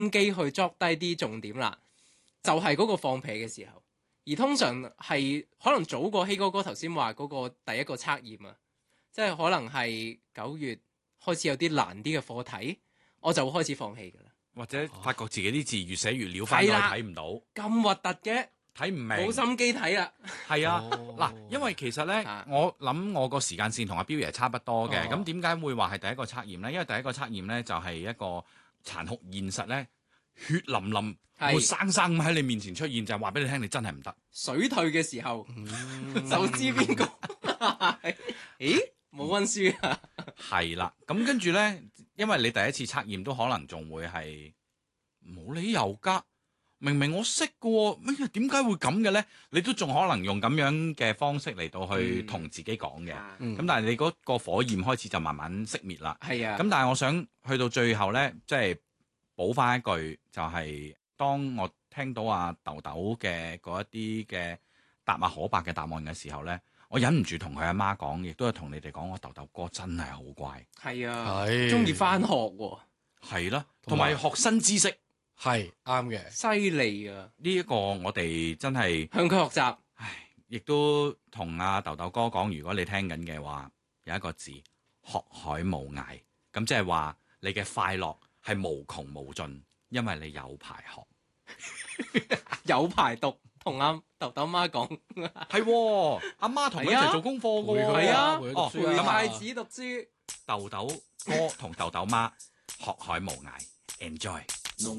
機去作低啲重點啦，就係嗰個放屁嘅時候。而通常係可能早過希哥哥頭先話嗰個第一個測驗啊，即係可能係9月開始有啲難啲嘅課題，我就會開始放棄㗎啦。 或者發覺自己啲字越寫越潦翻，睇唔到， 咁核突嘅， 睇唔明， 冇心機睇啦。 係啊，嗱，因為其實咧，我諗我個時間線同阿標爺差不多嘅，咁點解會話係第一個測驗咧？因為第一個測驗咧就係一個殘酷現實咧，血淋淋、活生生咁喺你面前出現，就係話俾你聽，你真係唔得。 水退嘅時候就知邊個。咦？冇溫書啊？ 係啦，咁跟住咧，因為你第一次測驗都可能仲會係冇理由㗎，明明我識嘅喎，咩點解會咁嘅咧？你都仲可能用咁樣嘅方式嚟到去同自己講嘅，咁但係你嗰個火焰開始就慢慢熄滅啦。 係啊， 咁但係我想去到最後咧，即係補翻一句，就係當我聽到阿豆豆嘅嗰一啲嘅答馬可白嘅答案嘅時候咧，我忍唔住同佢阿媽講，亦都係同你哋講，我豆豆哥真係好乖。 係啊，中意翻學喎。 係啦，同埋學新知識。 係啱嘅， 犀利啊！ 呢一個我哋真係向佢學習。 唉，亦都同阿豆豆哥講，如果你聽緊嘅話，有一個字學海無涯，咁即係話你嘅快樂係無窮無盡，因為你有排學， 有排讀。同阿豆豆媽講， 係阿媽同佢一齊做功課嘅喎， 係啊， 陪太子讀書， 豆豆哥同豆豆媽學海無涯 ，enjoy。